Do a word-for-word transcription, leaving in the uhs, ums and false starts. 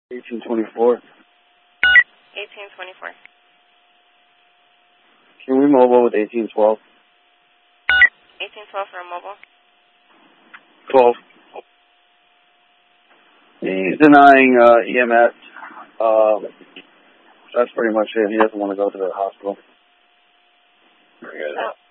eighteen twenty-four. eighteen twenty-four. Can we mobile with eighteen twelve? eighteen twelve for a mobile. twelve. He's denying uh, E M S. Uh, that's pretty much it. He doesn't want to go to the hospital. Oh.